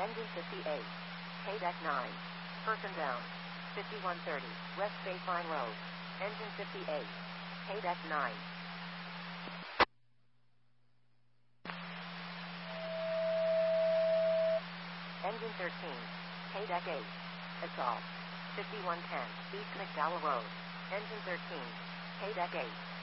Engine 58. K-Deck 9. Person down. 5130. West Baseline Road. Engine 58. K-Deck 9. Engine 13. K-Deck 8. Assault. 5110. East McDowell Road. Engine 13. K-Deck 8.